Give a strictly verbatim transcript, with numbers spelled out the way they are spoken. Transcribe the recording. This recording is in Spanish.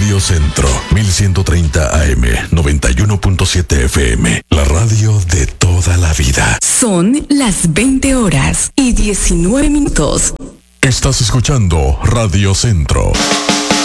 Radio Centro, mil ciento treinta A M, noventa y uno punto siete F M, la radio de toda la vida. Son las veinte horas y diecinueve minutos. Estás escuchando Radio Centro.